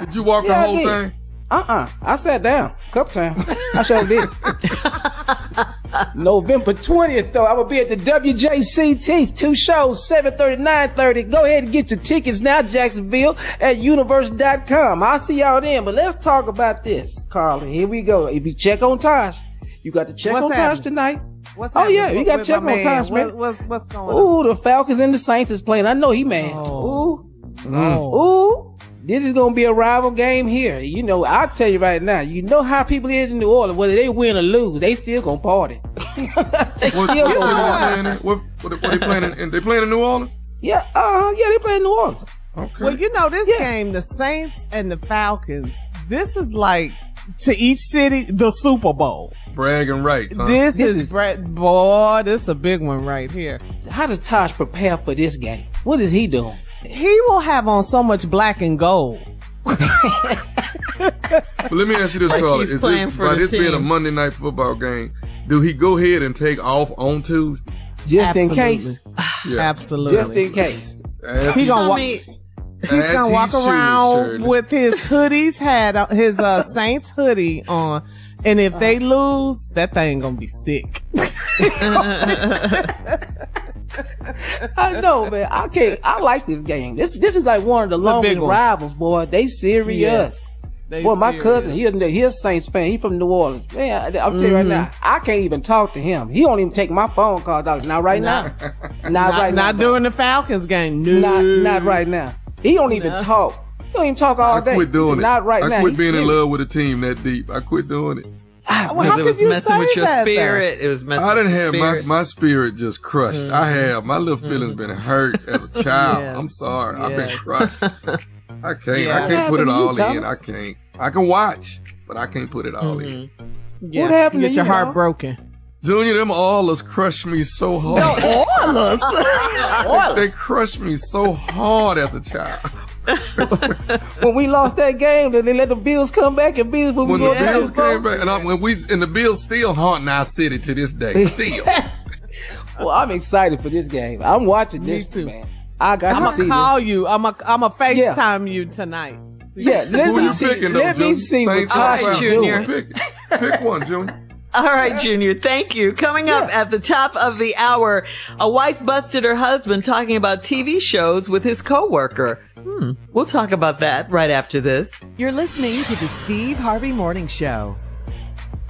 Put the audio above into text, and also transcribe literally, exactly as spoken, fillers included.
Did you walk Yeah, the whole I did. thing? Uh-uh. I sat down a couple times. I sure did. November twentieth, though, I will be at the W J C T. Two shows, seven thirty, nine thirty. Go ahead and get your tickets now, Jacksonville, at universe dot com. I'll see y'all then. But let's talk about this, Carla. Here we go. If you check on Tosh, you got to check What's on happening? Tosh tonight. What's Oh, happening yeah, you with- got to with check my on Tosh, man. What, what's, what's going on? Ooh, the Falcons and the Saints is playing. I know he mad. Oh. Ooh. Oh. Ooh, this is gonna be a rival game here. You know, I'll tell you right now. You know how people is in New Orleans. Whether they win or lose, they still gonna party. they What, still what, city gonna they party. playing in? What, what, what they playing in? They playing in New Orleans? Yeah, uh, yeah, they play in New Orleans. Okay. Well, you know, this Yeah. game, the Saints and the Falcons, this is like, to each city, the Super Bowl. Bragging rights, huh? This, This is, is- Brett, boy, this is a big one right here. How does Tosh prepare for this game? What is he doing? He will have on so much black and gold. But let me ask you this, Like Carla. he's Is playing this, for by the this being a team. Monday night football game, do he go ahead and take off on Tuesday? Just in Absolutely. case. Yeah. Absolutely. Just in case. As He he- gonna I walk, mean, he's as gonna he walk should, around Shirley. with his hoodies hat, on- his uh, Saints hoodie on. And if they lose, that thing gonna be sick. I know, man. I can't. I like this game. This this is like one of the It's a longest big one. rivals, boy. They serious. Yes. They Boy, my serious. cousin, he a, he a Saints fan. He from New Orleans. Man, I- I'm telling you right now, I can't even talk to him. He don't even take my phone call, dog. Not right now. Not, not, right now. not dog. during the Falcons game. No. Not not right now. He don't even No. talk. He don't even talk all I day. quit doing it. Not right I now. quit He's being in serious. love with a team that deep. I quit doing it. Ah, Well, man, how because it could was you messing with say your that, though? spirit. It was messing I didn't with your have my, spirit. my spirit just crushed. I have. My little feelings been hurt as a child. Yes. I'm sorry. I've been Yes. crushed. I can't. Yeah. I can't put it What happened to you, all Tommy? in. I can't. I can watch, but I can't put it all in. Yeah. What happened You to get your you, heart dog? broken. Junior, them Oilers crushed me so hard. Oilers. They crushed me so hard as a child. When we lost that game, then they let the Bills come back and beat us when, When we the go down Bills the road. came back, and, I, when we, and the Bills still haunting our city to this day. Still. Well, I'm excited for this game. I'm watching Me this, too. man. I got I'm to see gonna call you. I'm gonna I'm gonna Yeah. FaceTime you tonight. this. Yeah, let Who me you see. picking, though, Let me Junior? see what Saints or Tosh is Falcons? doing. Pick, pick one, Junior. All right, Junior, thank you. Coming up at the top of the hour, a wife busted her husband talking about T V shows with his coworker. Hmm. We'll talk about that right after this. You're listening to the Steve Harvey Morning Show.